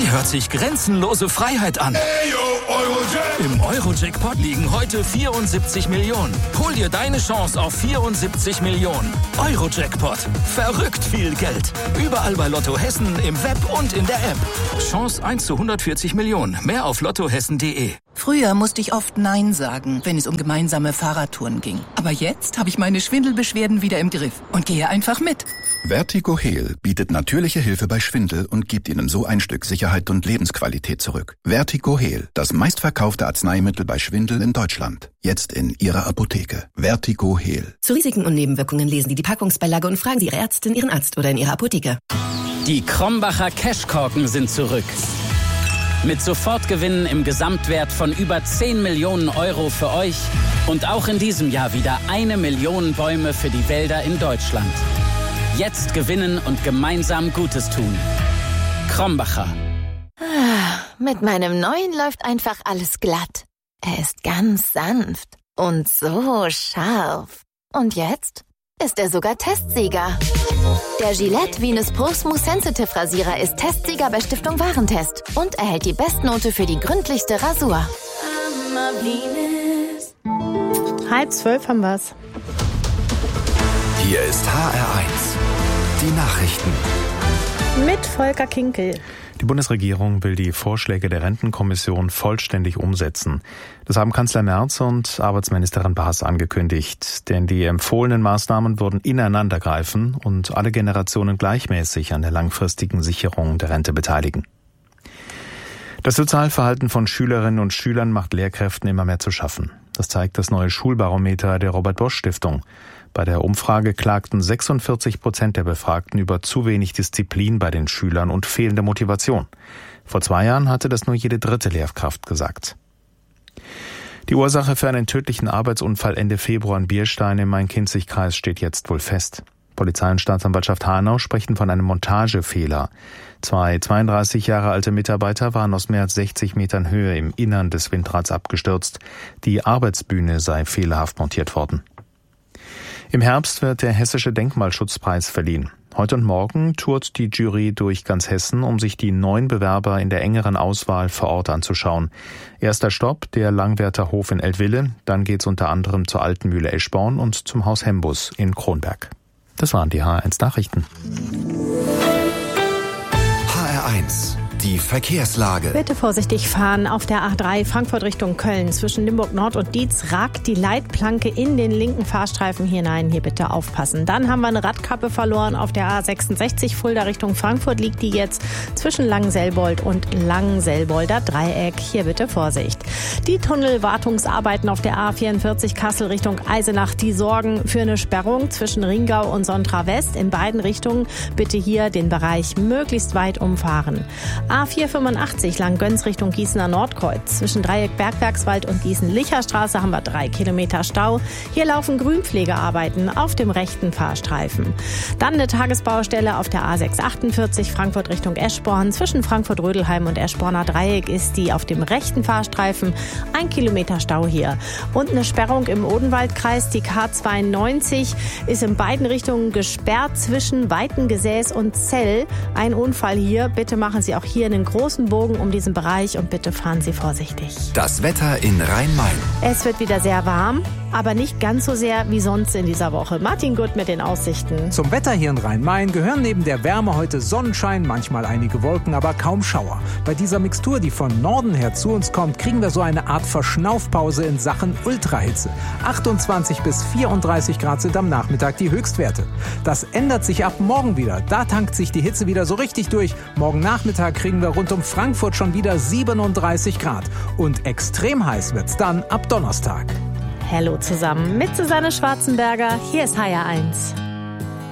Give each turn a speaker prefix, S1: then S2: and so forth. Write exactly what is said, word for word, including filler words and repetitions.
S1: Die hört sich grenzenlose Freiheit an. Im Euro-Jackpot liegen heute vierundsiebzig Millionen. Hol dir deine Chance auf vierundsiebzig Millionen. Euro-Jackpot. Verrückt viel Geld. Überall bei Lotto Hessen, im Web und in der App. Chance eins zu hundertvierzig Millionen. Mehr auf lottohessen punkt de.
S2: Früher musste ich oft Nein sagen, wenn es um gemeinsame Fahrradtouren ging. Aber jetzt habe ich meine Schwindelbeschwerden wieder im Griff und gehe einfach mit.
S3: Vertigo Heal bietet natürliche Hilfe bei Schwindel und gibt Ihnen so ein Stück Sicherheit und Lebensqualität zurück. Vertigo Heal, das meistverkaufte Arzneimittel bei Schwindel in Deutschland. Jetzt in Ihrer Apotheke. Vertigo Heal.
S4: Zu Risiken und Nebenwirkungen lesen Sie die Packungsbeilage und fragen Sie Ihre Ärztin, Ihren Arzt oder in Ihrer Apotheke.
S5: Die Krombacher Cashkorken sind zurück. Mit Sofortgewinnen im Gesamtwert von über zehn Millionen Euro für euch und auch in diesem Jahr wieder eine Million Bäume für die Wälder in Deutschland. Jetzt gewinnen und gemeinsam Gutes tun. Krombacher.
S6: Ah, mit meinem neuen läuft einfach alles glatt. Er ist ganz sanft und so scharf. Und jetzt ist er sogar Testsieger. Der Gillette Venus Pro Smooth Sensitive Rasierer ist Testsieger bei Stiftung Warentest und erhält die Bestnote für die gründlichste Rasur.
S7: Halb zwölf haben wir's.
S8: Hier ist H R eins. Die Nachrichten.
S7: Mit Volker Kinkel.
S9: Die Bundesregierung will die Vorschläge der Rentenkommission vollständig umsetzen. Das haben Kanzler Merz und Arbeitsministerin Baas angekündigt. Denn die empfohlenen Maßnahmen würden ineinander greifen und alle Generationen gleichmäßig an der langfristigen Sicherung der Rente beteiligen. Das Sozialverhalten von Schülerinnen und Schülern macht Lehrkräften immer mehr zu schaffen. Das zeigt das neue Schulbarometer der Robert-Bosch-Stiftung. Bei der Umfrage klagten sechsundvierzig Prozent der Befragten über zu wenig Disziplin bei den Schülern und fehlende Motivation. Vor zwei Jahren hatte das nur jede dritte Lehrkraft gesagt. Die Ursache für einen tödlichen Arbeitsunfall Ende Februar in Bierstein im Main-Kinzig-Kreis steht jetzt wohl fest. Polizei und Staatsanwaltschaft Hanau sprechen von einem Montagefehler. Zwei zweiunddreißig Jahre alte Mitarbeiter waren aus mehr als sechzig Metern Höhe im Innern des Windrads abgestürzt. Die Arbeitsbühne sei fehlerhaft montiert worden. Im Herbst wird der Hessische Denkmalschutzpreis verliehen. Heute und morgen tourt die Jury durch ganz Hessen, um sich die neun Bewerber in der engeren Auswahl vor Ort anzuschauen. Erster Stopp, der Langwerter Hof in Eltville. Dann geht's unter anderem zur Alten Mühle Eschborn und zum Haus Hembus in Kronberg. Das waren die H R eins Nachrichten.
S8: H R eins. Die Verkehrslage.
S7: Bitte vorsichtig fahren auf der A drei Frankfurt Richtung Köln. Zwischen Limburg Nord und Dietz ragt die Leitplanke in den linken Fahrstreifen hinein. Hier bitte aufpassen. Dann haben wir eine Radkappe verloren auf der A sechsundsechzig Fulda Richtung Frankfurt. Liegt die jetzt zwischen Langenselbold und Langenselbolder Dreieck. Hier bitte Vorsicht. Die Tunnelwartungsarbeiten auf der A vierundvierzig Kassel Richtung Eisenach, die sorgen für eine Sperrung zwischen Ringau und Sontra West. In beiden Richtungen bitte hier den Bereich möglichst weit umfahren. A vierhundertfünfundachtzig lang Göns Richtung Gießener Nordkreuz. Zwischen Dreieck Bergwerkswald und Gießen-Licher-Straße haben wir drei Kilometer Stau. Hier laufen Grünpflegearbeiten auf dem rechten Fahrstreifen. Dann eine Tagesbaustelle auf der A sechshundertachtundvierzig Frankfurt Richtung Eschborn. Zwischen Frankfurt-Rödelheim und Eschborner Dreieck ist die auf dem rechten Fahrstreifen. Ein Kilometer Stau hier. Und eine Sperrung im Odenwaldkreis. Die K zweiundneunzig ist in beiden Richtungen gesperrt zwischen Weitengesäß und Zell. Ein Unfall hier. Bitte machen Sie auch hier einen großen Bogen um diesen Bereich und bitte fahren Sie vorsichtig.
S8: Das Wetter in Rhein-Main.
S7: Es wird wieder sehr warm, aber nicht ganz so sehr wie sonst in dieser Woche. Martin Gutt mit den Aussichten.
S10: Zum Wetter hier in Rhein-Main gehören neben der Wärme heute Sonnenschein, manchmal einige Wolken, aber kaum Schauer. Bei dieser Mixtur, die von Norden her zu uns kommt, kriegen wir so eine Art Verschnaufpause in Sachen Ultrahitze. achtundzwanzig bis vierunddreißig Grad sind am Nachmittag die Höchstwerte. Das ändert sich ab morgen wieder. Da tankt sich die Hitze wieder so richtig durch. Morgen Nachmittag kriegen wir rund um Frankfurt schon wieder siebenunddreißig Grad. Und extrem heiß wird's dann ab Donnerstag.
S7: Hallo zusammen mit Susanne Schwarzenberger. Hier ist H R eins.